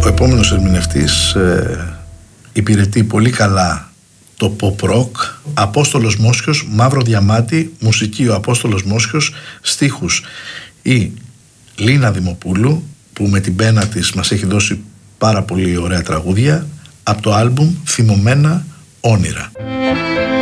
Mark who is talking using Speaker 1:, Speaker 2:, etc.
Speaker 1: Ο επόμενος ερμηνευτής υπηρετεί πολύ καλά το pop rock. Απόστολος Μόσχιος, Μαύρο Διαμάτι, μουσική ο Απόστολος Μόσχιος, στίχους η Λίνα Δημοπούλου, που με την πένα της μας έχει δώσει πάρα πολύ ωραία τραγούδια από το άλμπουμ Θυμωμένα Όνειρα.